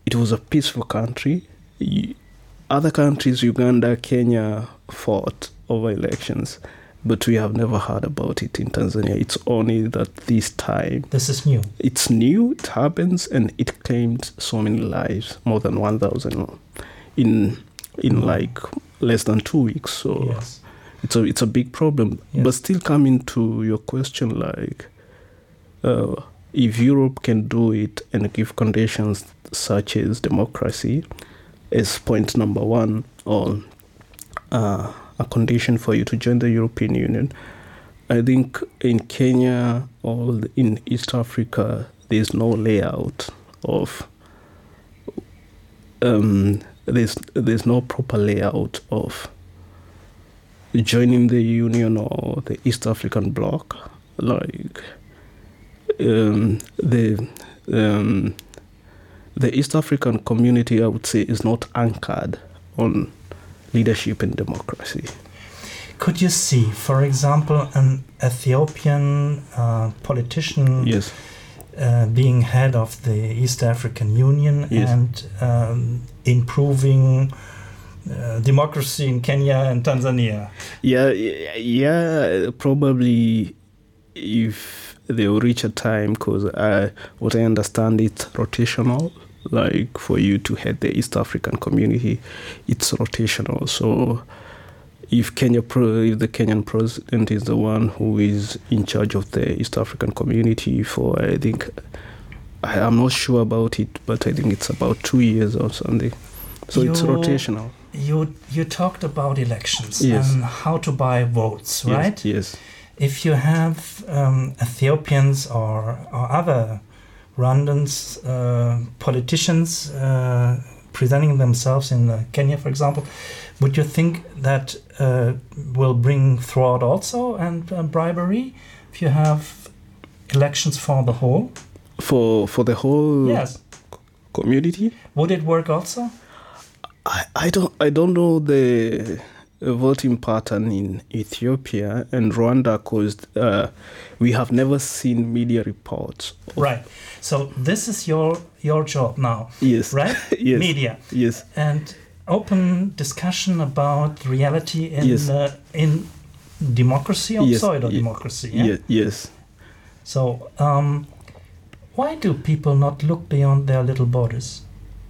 it was a peaceful country. Other countries, Uganda, Kenya, fought over elections, but we have never heard about it in Tanzania. It's only that this time. This is new. It's new, it happens, and it claimed so many lives, more than 1,000 in like less than 2 weeks. So yes. It's a big problem. Yes. But still coming to your question, like, if Europe can do it and give conditions such as democracy as point number one, or a condition for you to join the European Union, I think in Kenya or in East Africa, there's no layout of, there's no proper layout of joining the Union or the East African bloc. Like, the East African community, I would say, is not anchored on leadership and democracy. Could you see, for example, an Ethiopian politician Yes. Being head of the East African Union Yes. and improving democracy in Kenya and Tanzania? Yeah, probably if they will reach a time, because what I understand, it's rotational. Like, for you to head the East African community, it's rotational. So if the Kenyan president is the one who is in charge of the East African community for, I think, I'm not sure about it, but I think it's about 2 years or something. So it's rotational. You talked about elections, Yes. and how to buy votes, right? Yes. If you have Ethiopians or other Rwandans, politicians presenting themselves in Kenya, for example, would you think that will bring fraud also and bribery if you have elections for the whole? For the whole Yes. community? Would it work also? I don't know the voting pattern in Ethiopia and Rwanda, because we have never seen media reports. Right. So this is your job now. Yes. Right? Yes. Media. Yes. And open discussion about reality in Yes. In democracy or Yes. pseudo-democracy. Yeah? Yes. So why do people not look beyond their little borders?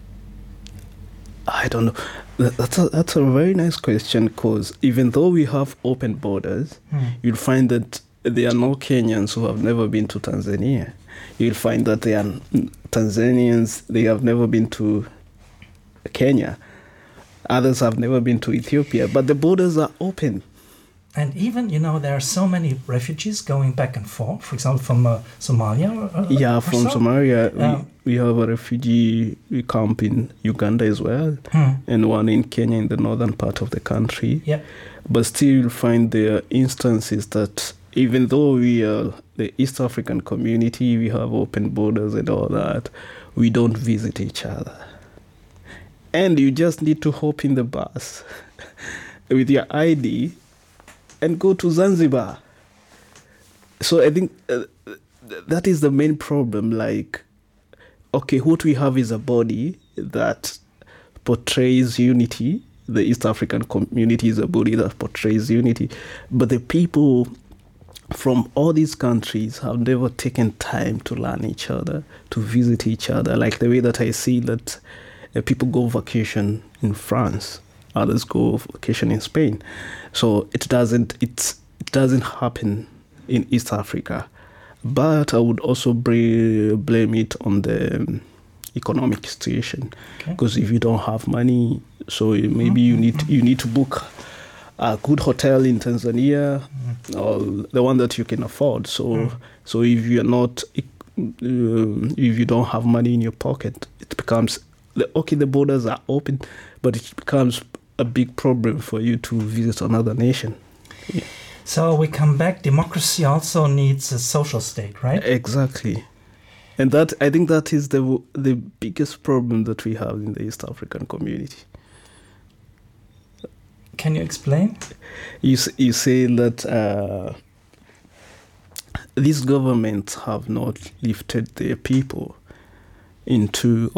I don't know. That's a very nice question, because even though we have open borders, you'll find that there are no Kenyans who have never been to Tanzania. You'll find that there are Tanzanians, they have never been to Kenya. Others have never been to Ethiopia, but the borders are open. And even, there are so many refugees going back and forth, for example, from Somalia. From so? Somalia. We have a refugee camp in Uganda as well, and one in Kenya in the northern part of the country. Yeah. But still, you'll find there are instances that even though we are the East African community, we have open borders and all that, we don't visit each other. And you just need to hop in the bus with your ID and go to Zanzibar. So I think that is the main problem. Like, okay, what we have is a body that portrays unity. The East African community is a body that portrays unity. But the people from all these countries have never taken time to learn each other, to visit each other. Like the way that I see that people go vacation in France, others go vacation in Spain. So it doesn't happen in East Africa. But I would also blame it on the economic situation, because if you don't have money, so maybe you need to book a good hotel in Tanzania, or the one that you can afford. So if you're not, if you don't have money in your pocket, it becomes the borders are open, but it becomes a big problem for you to visit another nation. Yeah. So we come back. Democracy also needs a social state, right? Exactly. And that, I think, that is the biggest problem that we have in the East African community. Can you explain? You say that these governments have not lifted their people into